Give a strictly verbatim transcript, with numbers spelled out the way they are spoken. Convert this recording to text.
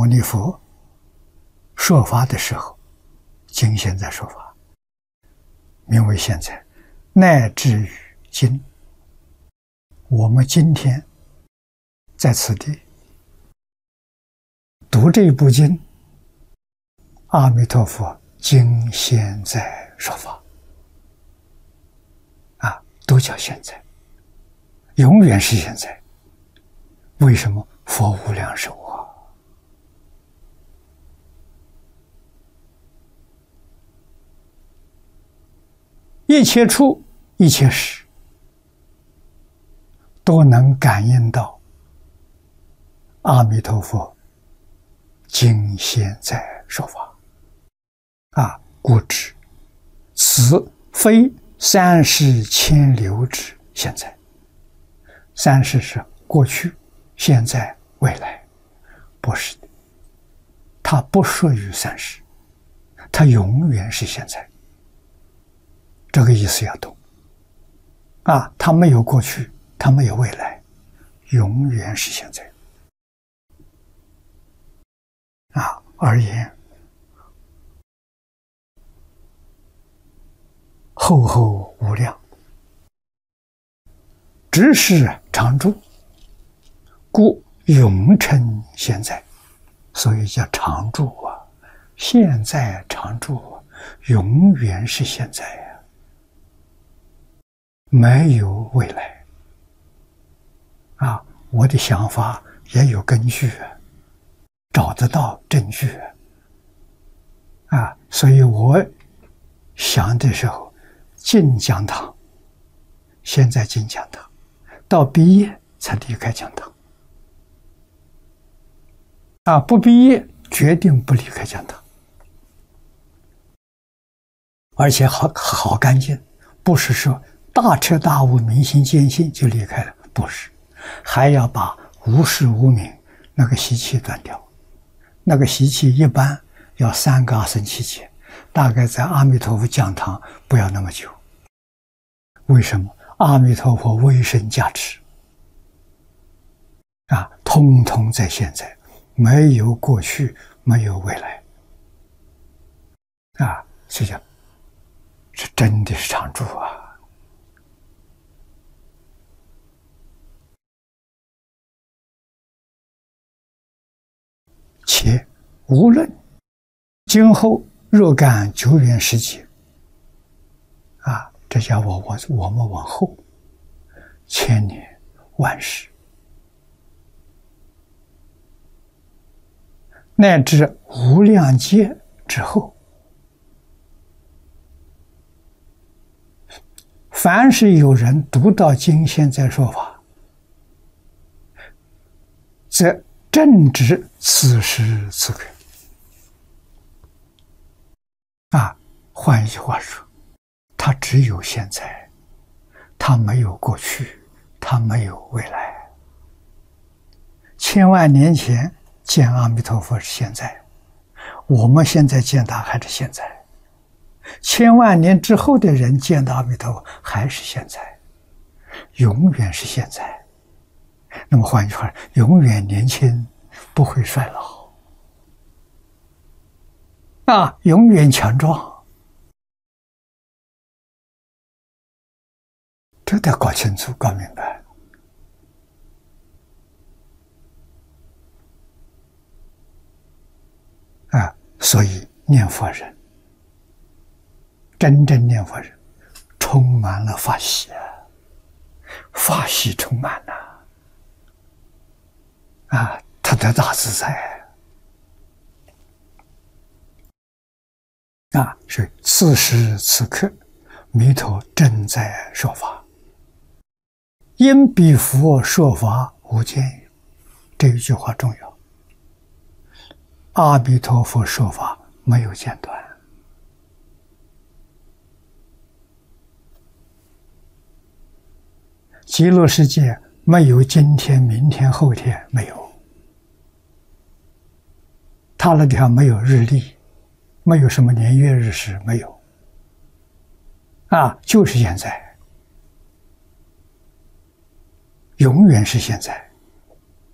牟尼佛说法的时候，今现在说法，名为现在，乃至于今，我们今天在此地读这部经，阿弥陀佛今现在说法，啊，都叫现在，永远是现在。为什么？佛无量寿啊！一切处一切时都能感应到阿弥陀佛今现在说法啊！故知此非三世千流之现在。三世是过去、现在、未来，不是的，它不属于三世，它永远是现在。这个意思要懂啊！它没有过去，它没有未来，永远是现在啊！而言厚厚无量，只是常住，故永成现在，所以叫常住啊！现在常住啊，永远是现在啊！没有未来啊！我的想法也有根据，找得到证据啊！所以我想的时候，进讲堂，现在进讲堂，到毕业才离开讲堂啊！不毕业决定不离开讲堂，而且好好干净，不是说大彻大悟、明心见性就离开了，不是，还要把无事无明那个习气断掉。那个习气一般要三个阿僧祇劫，大概在阿弥陀佛讲堂不要那么久。为什么？阿弥陀佛威神加持啊，通通在现在，没有过去，没有未来啊，所以讲是真的是常住啊。且无论今后若干久远时节啊，这叫我我我们往后千年万世，乃至无量劫之后，凡是有人读到经现在说法，则正值此时此刻啊！换一句话说，它只有现在，它没有过去，它没有未来。千万年前见阿弥陀佛是现在，我们现在见他还是现在，千万年之后的人见到阿弥陀佛还是现在，永远是现在。那么换句话，永远年轻，不会衰老啊，永远强壮，这得搞清楚、搞明白啊！所以念佛人，真正念佛人，充满了法喜啊，法喜充满了啊，他得大自在啊！所以此时此刻，弥陀正在说法，因彼佛说法无间语，这一句话重要。阿弥陀佛说法没有间断，极乐世界没有今天、明天、后天，没有。他那地方没有日历，没有什么年月日时，没有啊，就是现在，永远是现在。